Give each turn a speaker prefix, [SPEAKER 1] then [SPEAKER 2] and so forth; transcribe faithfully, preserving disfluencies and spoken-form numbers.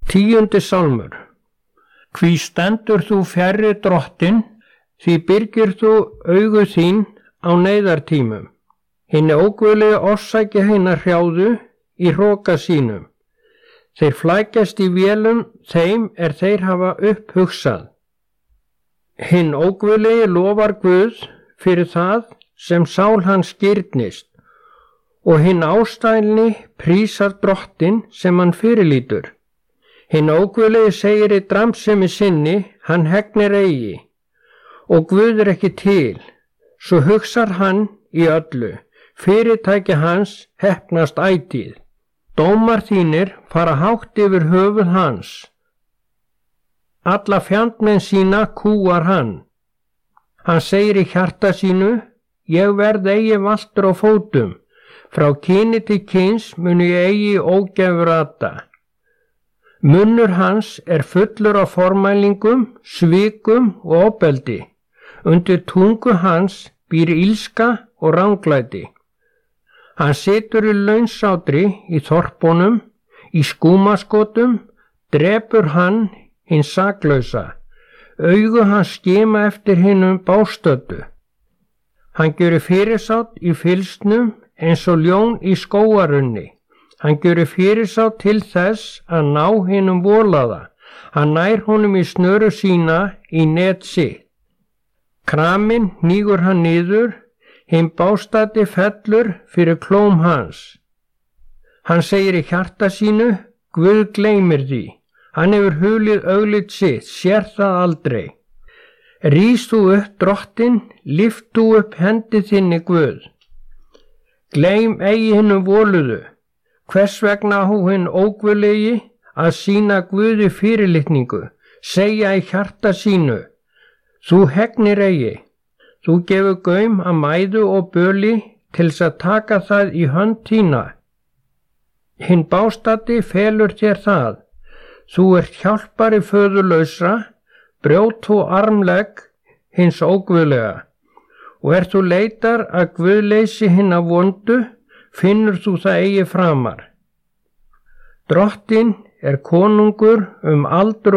[SPEAKER 1] Tíundi sálmur. Hví stendur þú fjarri Drottin, því byrgir þú augu þín á neyðartímum. Hinni óguðlegi orsaki hinna hrjáðu í hroka sínum. Þeir flækjast í vélum þeim er þeir hafa upphugsað. Hinn óguðlegi lofar Guð fyrir það sem sál hans girnist, og hinn ástælni prísar Drottin sem hann fyrirlítur. Hinn óguðlegi segir í dramsemi sinni, hann hegnir eigi, og Guð er ekki til, svo hugsar hann í öllu, fyrirtæki hans heppnast ætíð. Dómar þínir fara hátt yfir höfuð hans, alla fjandmenn sína kúar hann. Hann segir í hjarta sínu, ég verð eigi valtur á fótum, frá kyni til kyns mun ég eigi ógæfu rata. Munnur hans er fullur af formælingum, svikum og ofbeldi. Undir tungu hans býr ilska og ranglæti. Hann situr í launsátri í þorpunum, í skúmaskotum, drepur hann hinn saklausa. Augu hans skima eftir hinum bástöddu. Hann gjörir fyrirsátt í fylgsnum eins og ljón í skógarunni. Hann gjörir fyrirsátt til þess að ná hinum volaða. Hann nær honum í snöru sína í net sitt. Kraminn hnígur hann niður, hinn bástaddi fellur fyrir klóm hans. Hann segir í hjarta sínu, Guð gleymir því. Hann hefur hulið auglið sitt, sér það aldrei. Rís þú upp, Drottin, lyft þú upp hendi þinni, Guð. Gleym eigi hinnum voluðu. Hvers vegna hú hinn óguðlegi að sína Guði fyrirlitningu, segja í hjarta sínu, þú hegnir eigi. Þú gefur gaum að mæðu og böli til þess að taka það í hönd þína. Hinn bástaddi felur þér það. Þú ert hjálpari föðurlausra, brjót þú armlegg hins óguðlega. Og er þú leitar að guðleysi hinna vondu, finnur þú það eigi framar. Drottin er konungur um aldur